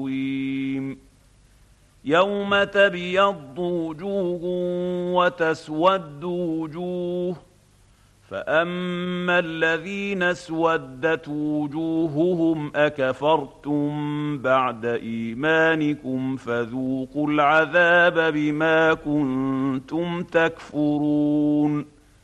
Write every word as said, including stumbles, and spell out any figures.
يوم تبيض وجوه وتسود وجوه، فأما الذين اسودت وجوههم أكفرتم بعد إيمانكم فذوقوا العذاب بما كنتم تكفرون.